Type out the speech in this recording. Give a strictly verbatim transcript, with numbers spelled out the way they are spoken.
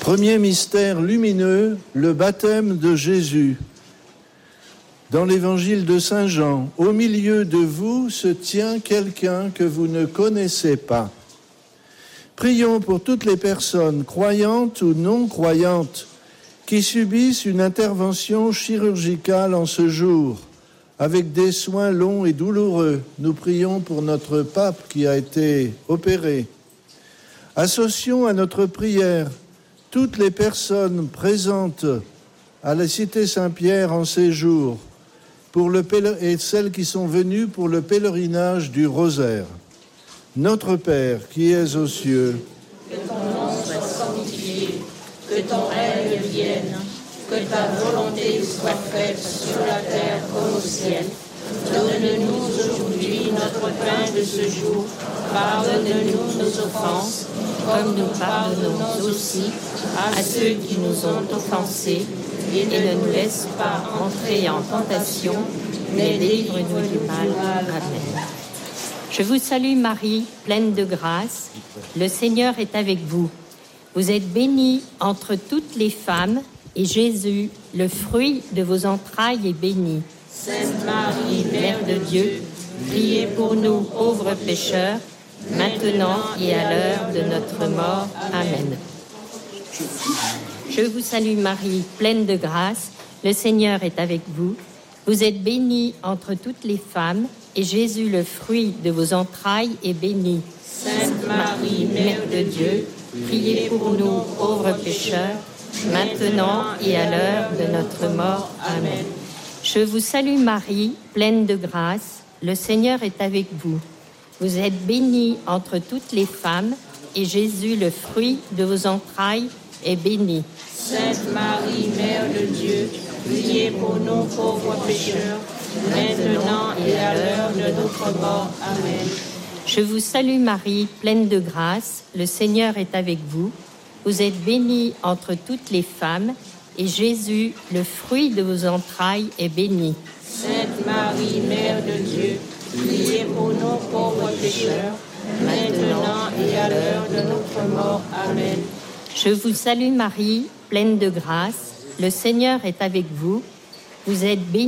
Premier mystère lumineux, le baptême de Jésus. Dans l'évangile de Saint Jean, au milieu de vous se tient quelqu'un que vous ne connaissez pas. Prions pour toutes les personnes, croyantes ou non croyantes, qui subissent une intervention chirurgicale en ce jour, avec des soins longs et douloureux. Nous prions pour notre pape qui a été opéré. Associons à notre prière toutes les personnes présentes à la Cité Saint-Pierre en séjour pour le pèler- et celles qui sont venues pour le pèlerinage du Rosaire. Notre Père qui es aux cieux, que ton nom soit sanctifié, que ton règne vienne, que ta volonté soit faite sur la terre comme au ciel. Donne-nous aujourd'hui notre pain de ce jour. Pardonne-nous nos offenses, comme nous pardonnons aussi à ceux qui nous ont offensés. Et ne nous laisse pas entrer en tentation, mais délivre-nous du mal. Amen. Je vous salue Marie, pleine de grâce. Le Seigneur est avec vous. Vous êtes bénie entre toutes les femmes, et Jésus, le fruit de vos entrailles, est béni. Sainte Marie, Mère de Dieu, priez pour nous pauvres pécheurs, maintenant et à l'heure de notre mort. Amen. Je vous salue Marie, pleine de grâce. Le Seigneur est avec vous. Vous êtes bénie entre toutes les femmes, et Jésus, le fruit de vos entrailles, est béni. Sainte Marie, Mère de Dieu, priez pour nous pauvres pécheurs, maintenant et à l'heure de notre mort. Amen. Je vous salue Marie, pleine de grâce. Le Seigneur est avec vous. Vous êtes bénie entre toutes les femmes, et Jésus, le fruit de vos entrailles, est béni. Sainte Marie, Mère de Dieu, priez pour nous pauvres pécheurs, maintenant et à l'heure de notre mort. Amen. Je vous salue Marie, pleine de grâce. Le Seigneur est avec vous. Vous êtes bénie entre toutes les femmes, et Jésus, le fruit de vos entrailles, est béni. Sainte Marie, Mère de Dieu, priez pour nous pauvres pécheurs, maintenant et à l'heure de notre mort. Amen. Je vous salue Marie, pleine de grâce. Le Seigneur est avec vous. Vous êtes bénie